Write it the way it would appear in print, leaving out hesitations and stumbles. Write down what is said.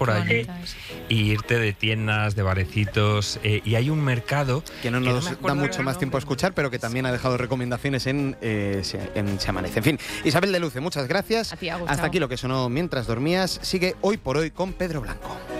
por Qué allí bonito es. y irte de tiendas, de barecitos, y hay un mercado Que no me nos acuerdo da ahora mucho el más tiempo a nombre. escuchar, pero que también ha dejado recomendaciones en Se Amanece. En fin, Isabel de Luce, muchas gracias. A ti, Agus, Hasta chao. aquí lo que sonó mientras dormías. Sigue Hoy por Hoy con Pedro Blanco.